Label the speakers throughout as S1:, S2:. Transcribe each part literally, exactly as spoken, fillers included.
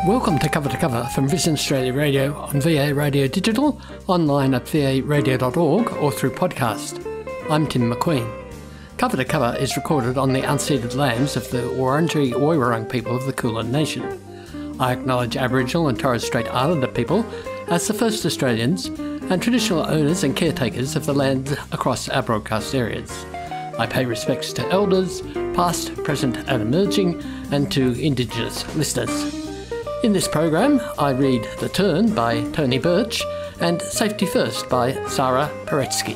S1: Welcome to Cover to Cover from Vision Australia Radio on V A Radio Digital, online at v a radio dot org or through podcast. I'm Tim McQueen. Cover to Cover is recorded on the unceded lands of the Wurundjeri Woiwurrung people of the Kulin Nation. I acknowledge Aboriginal and Torres Strait Islander people as the first Australians and traditional owners and caretakers of the land across our broadcast areas. I pay respects to elders, past, present and emerging, and to Indigenous listeners. In this program, I read The Turn by Tony Birch and Safety First by Sarah Paretsky.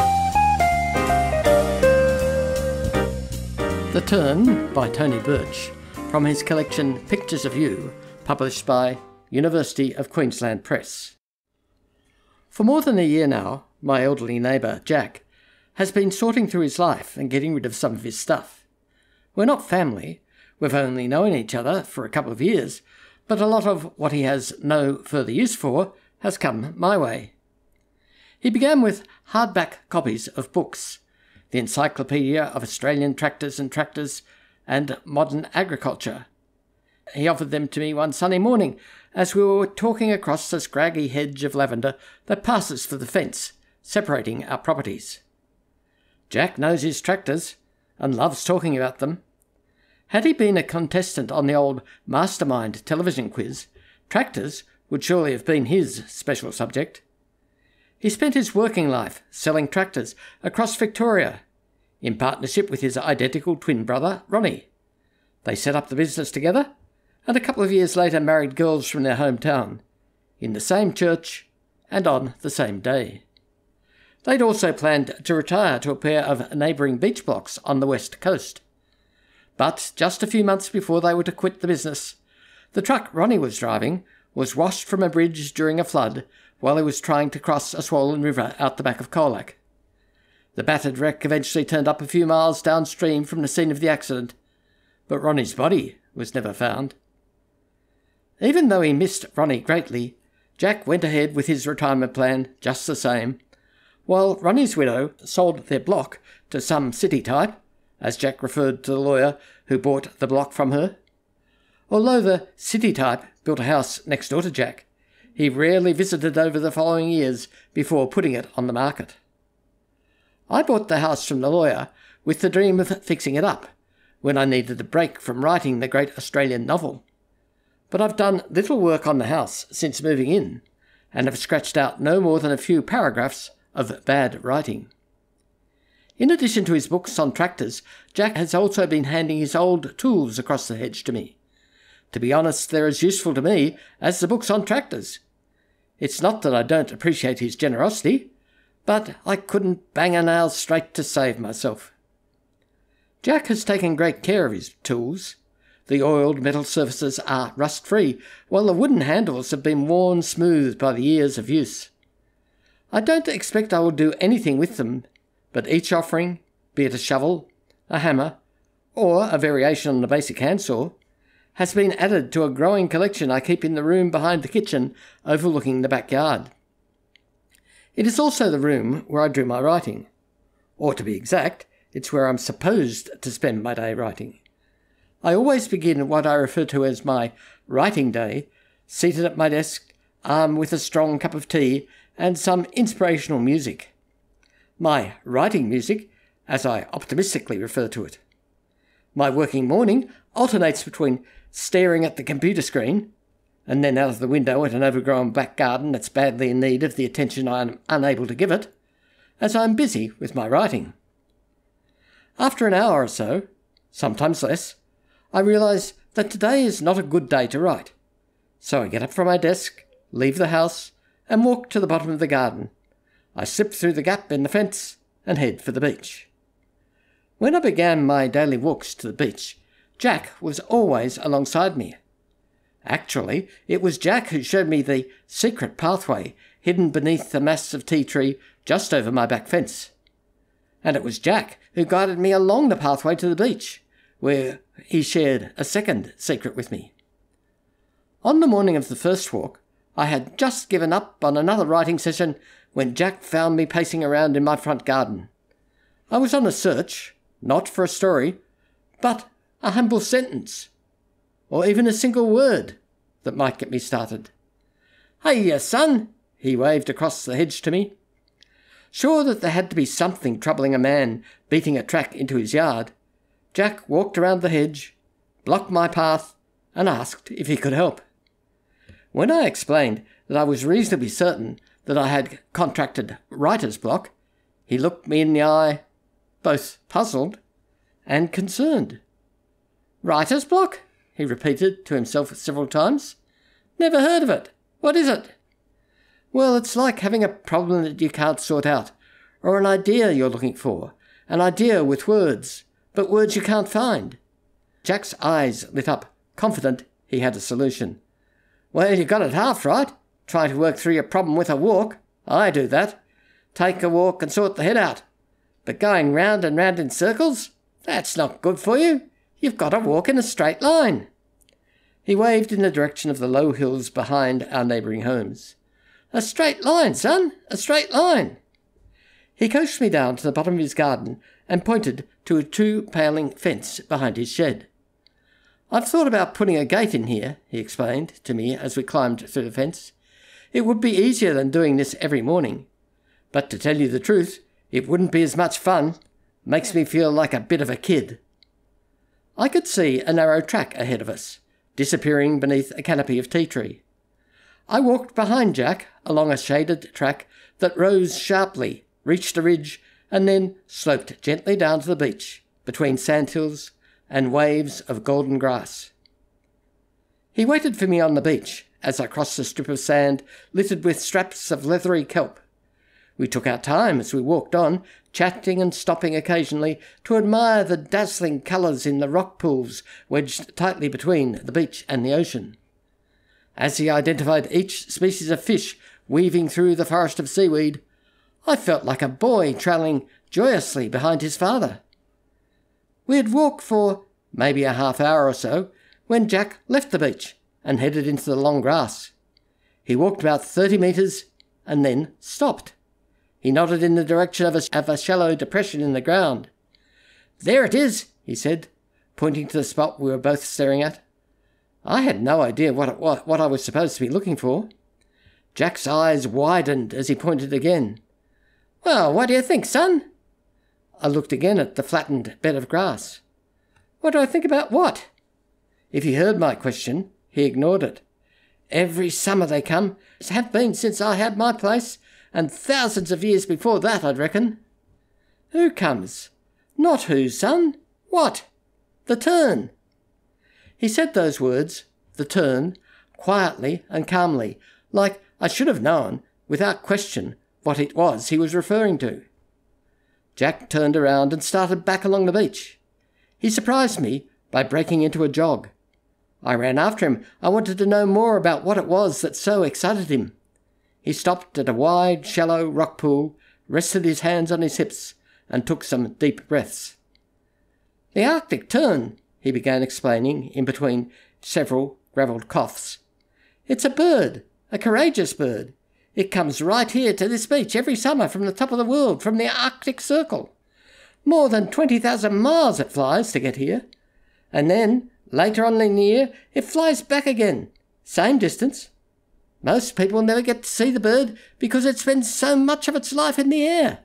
S1: The Turn by Tony Birch, from his collection Pictures of You, published by University of Queensland Press. For more than a year now, my elderly neighbour, Jack, has been sorting through his life and getting rid of some of his stuff. We're not family, we've only known each other for a couple of years, but a lot of what he has no further use for has come my way. He began with hardback copies of books, the Encyclopedia of Australian Tractors and Tractors and Modern Agriculture. He offered them to me one sunny morning as we were talking across the scraggy hedge of lavender that passes for the fence, separating our properties. Jack knows his tractors and loves talking about them. Had he been a contestant on the old Mastermind television quiz, tractors would surely have been his special subject. He spent his working life selling tractors across Victoria, in partnership with his identical twin brother, Ronnie. They set up the business together, and a couple of years later married girls from their hometown, in the same church and on the same day. They'd also planned to retire to a pair of neighbouring beach blocks on the west coast. But just a few months before they were to quit the business, the truck Ronnie was driving was washed from a bridge during a flood while he was trying to cross a swollen river out the back of Colac. The battered wreck eventually turned up a few miles downstream from the scene of the accident, but Ronnie's body was never found. Even though he missed Ronnie greatly, Jack went ahead with his retirement plan just the same, while Ronnie's widow sold their block to some city type, as Jack referred to the lawyer who bought the block from her. Although the city type built a house next door to Jack, he rarely visited over the following years before putting it on the market. I bought the house from the lawyer with the dream of fixing it up when I needed a break from writing the great Australian novel. But I've done little work on the house since moving in, and have scratched out no more than a few paragraphs of bad writing. In addition to his books on tractors, Jack has also been handing his old tools across the hedge to me. To be honest, they're as useful to me as the books on tractors. It's not that I don't appreciate his generosity, but I couldn't bang a nail straight to save myself. Jack has taken great care of his tools. The oiled metal surfaces are rust-free, while the wooden handles have been worn smooth by the years of use. I don't expect I will do anything with them, but each offering, be it a shovel, a hammer, or a variation on the basic handsaw, has been added to a growing collection I keep in the room behind the kitchen overlooking the backyard. It is also the room where I do my writing. Or to be exact, it's where I'm supposed to spend my day writing. I always begin what I refer to as my writing day, seated at my desk, armed with a strong cup of tea and some inspirational music. My writing music, as I optimistically refer to it. My working morning alternates between staring at the computer screen and then out of the window at an overgrown back garden that's badly in need of the attention I am unable to give it, as I am busy with my writing. After an hour or so, sometimes less, I realise that today is not a good day to write. So I get up from my desk, leave the house, and walk to the bottom of the garden. I slip through the gap in the fence and head for the beach. When I began my daily walks to the beach, Jack was always alongside me. Actually, it was Jack who showed me the secret pathway hidden beneath the massive tea tree just over my back fence. And it was Jack who guided me along the pathway to the beach, where he shared a second secret with me. On the morning of the first walk, I had just given up on another writing session when Jack found me pacing around in my front garden. I was on a search, not for a story, but a humble sentence, or even a single word, that might get me started. "Hey, son!" he waved across the hedge to me. Sure that there had to be something troubling a man beating a track into his yard, Jack walked around the hedge, blocked my path, and asked if he could help. When I explained that I was reasonably certain that I had contracted writer's block, he looked me in the eye, both puzzled and concerned. "Writer's block?" he repeated to himself several times. "Never heard of it. What is it?" "Well, it's like having a problem that you can't sort out, or an idea you're looking for, an idea with words, but words you can't find." Jack's eyes lit up, confident he had a solution. "Well, you got it half right, trying to work through your problem with a walk. I do that. Take a walk and sort the head out. But going round and round in circles, that's not good for you. You've got to walk in a straight line." He waved in the direction of the low hills behind our neighbouring homes. "A straight line, son, a straight line." He coached me down to the bottom of his garden and pointed to a two-paling fence behind his shed. "I've thought about putting a gate in here," he explained to me as we climbed through the fence. "It would be easier than doing this every morning. But to tell you the truth, it wouldn't be as much fun. Makes me feel like a bit of a kid." I could see a narrow track ahead of us, disappearing beneath a canopy of tea tree. I walked behind Jack along a shaded track that rose sharply, reached a ridge, and then sloped gently down to the beach, between sandhills and waves of golden grass. He waited for me on the beach as I crossed a strip of sand littered with straps of leathery kelp. We took our time as we walked on, chatting and stopping occasionally to admire the dazzling colours in the rock pools wedged tightly between the beach and the ocean. As he identified each species of fish weaving through the forest of seaweed, I felt like a boy trailing joyously behind his father. We had walked for maybe a half hour or so when Jack left the beach and headed into the long grass. He walked about thirty metres and then stopped. He nodded in the direction of a, of a shallow depression in the ground. "There it is," he said, pointing to the spot we were both staring at. I had no idea what, it was, what I was supposed to be looking for. Jack's eyes widened as he pointed again. "Well, what do you think, son?" I looked again at the flattened bed of grass. "What do I think about what?" If he heard my question, he ignored it. "Every summer they come. Have been since I had my place, and thousands of years before that, I'd reckon." "Who comes?" "Not who, son. What? The tern." He said those words, the tern, quietly and calmly, like I should have known, without question, what it was he was referring to. Jack turned around and started back along the beach. He surprised me by breaking into a jog. I ran after him. I wanted to know more about what it was that so excited him. He stopped at a wide, shallow rock pool, rested his hands on his hips, and took some deep breaths. "The Arctic tern," he began explaining in between several gravelled coughs. "It's a bird, a courageous bird. It comes right here to this beach every summer from the top of the world, from the Arctic Circle. More than twenty thousand miles it flies to get here. And then, later on in the year, it flies back again. Same distance. Most people never get to see the bird because it spends so much of its life in the air."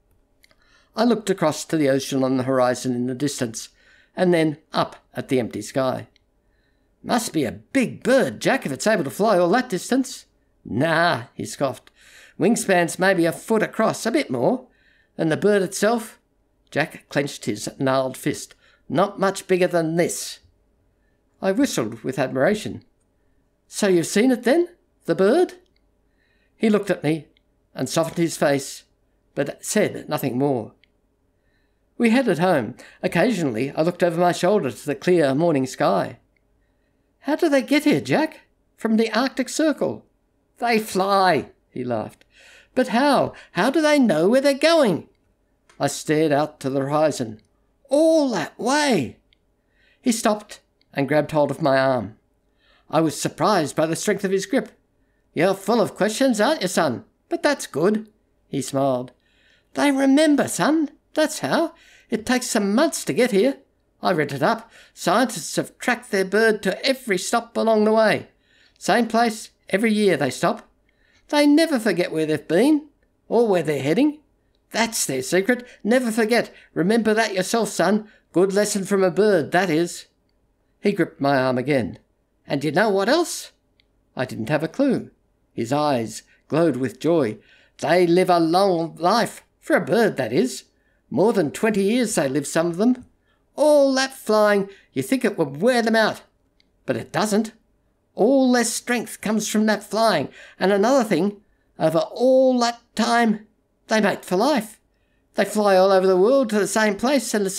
S1: I looked across to the ocean on the horizon in the distance, and then up at the empty sky. "Must be a big bird, Jack, if it's able to fly all that distance." "Nah," he scoffed. "Wingspans maybe a foot across, a bit more. And the bird itself," Jack clenched his gnarled fist, "not much bigger than this." I whistled with admiration. "So you've seen it then? The bird?" He looked at me and softened his face, but said nothing more. We headed home. Occasionally I looked over my shoulder to the clear morning sky. "How do they get here, Jack? From the Arctic Circle?" "They fly," he laughed. "But how? How do they know where they're going?" I stared out to the horizon. "All that way." He stopped and grabbed hold of my arm. I was surprised by the strength of his grip. "You're full of questions, aren't you, son? But that's good." He smiled. "They remember, son. That's how. It takes some months to get here. I read it up. Scientists have tracked their bird to every stop along the way. Same place, every year they stop. They never forget where they've been, or where they're heading. That's their secret. Never forget. Remember that yourself, son. Good lesson from a bird, that is. He gripped my arm again. And you know what else? I didn't have a clue. His eyes glowed with joy. They live a long life, for a bird, that is. More than twenty years they live, some of them. All that flying, you think it would wear them out. But it doesn't. All their strength comes from that flying. And another thing, over all that time, they mate for life. They fly all over the world to the same place and the